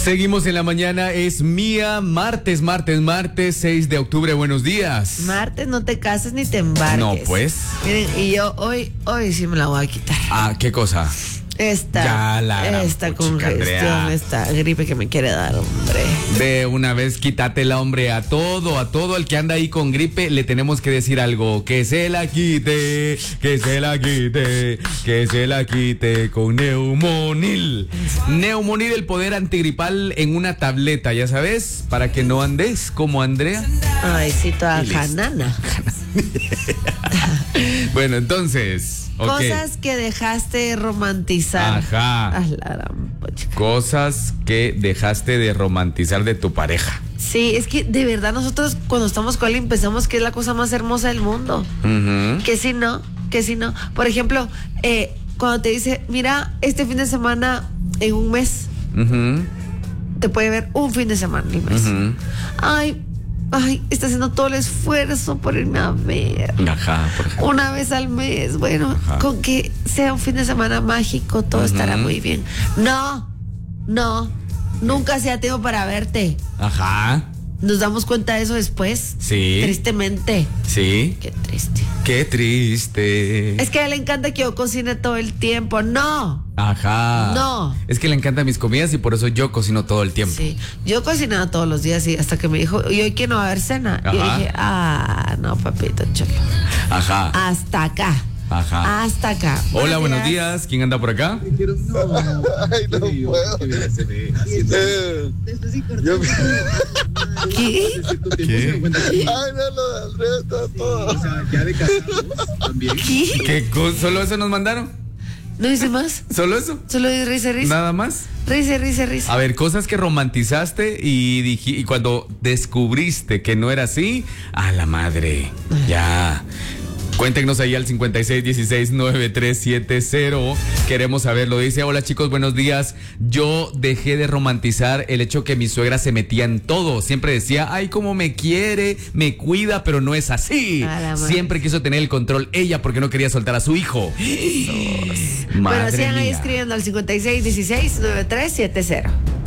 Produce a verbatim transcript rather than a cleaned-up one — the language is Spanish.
Seguimos en la mañana, es Mía, martes, martes, martes, seis de octubre, buenos días. Martes, no te cases ni te embarques. No, pues. Miren, y yo hoy, hoy sí me la voy a quitar. Ah, ¿qué cosa? Esta, Ya la esta puchica, congestión, Andrea. esta gripe que me quiere dar, hombre. De una vez quítatela, hombre, a todo, a todo el que anda ahí con gripe le tenemos que decir algo, que se la quite, que se la quite, que se la quite con Neumonil. Neumonil, el poder antigripal en una tableta, ya sabes, para que no andes como Andrea. Ay, sí, toda Y listo. janana. Bueno, entonces, okay. Cosas que dejaste de romantizar. Ajá. Ah, la gran pochica. Cosas que dejaste de romantizar de tu pareja. Sí, es que de verdad nosotros cuando estamos con él pensamos que es la cosa más hermosa del mundo. Uh-huh. Que si no, que si no. Por ejemplo, eh, cuando te dice, mira, este fin de semana en un mes, Uh-huh. te puede ver un fin de semana en el mes. Uh-huh. Ay, ay, está haciendo todo el esfuerzo por irme a ver. Ajá, por ejemplo. Una vez al mes, bueno, Ajá. con que sea un fin de semana mágico, todo Ujú. estará muy bien. No, no, nunca sea tiempo para verte. Ajá. Nos damos cuenta de eso después. Sí. Tristemente. Sí. Qué triste. Qué triste. Es que a él le encanta que yo cocine todo el tiempo. No. Ajá. No. Es que le encantan mis comidas y por eso yo cocino todo el tiempo. Sí, yo cocinaba todos los días y hasta que me dijo, ¿y hoy quién no va a haber cena? Y yo Ajá. dije, ah, no, papito chulo. Ajá. Hasta acá. Ajá. Hasta acá. Hola, buenos días. ¿Quién anda por acá? Ay, no puedo. Eh, yo- ¿Qué? ¿Qué? Ay, no, lo de Andrea está todo. ¿Qué? ¿Qué co- ¿Solo eso nos mandaron? ¿No dice más? ¿Solo eso? Solo dice risa, risa. ¿Nada más? Risa, risa, risa. A ver, cosas que romantizaste y, dij- y cuando descubriste que no era así, a la madre, ya. Cuéntenos ahí al cincuenta y seis dieciséis noventa y tres setenta. Queremos saberlo. Dice, hola chicos, buenos días. Yo dejé de romantizar el hecho que mi suegra se metía en todo. Siempre decía, ay, cómo me quiere, me cuida, pero no es así. A la madre. Siempre quiso tener el control ella porque no quería soltar a su hijo. Bueno, Madre sigan ahí mía. escribiendo al cincuenta y seis dieciséis noventa y tres setenta.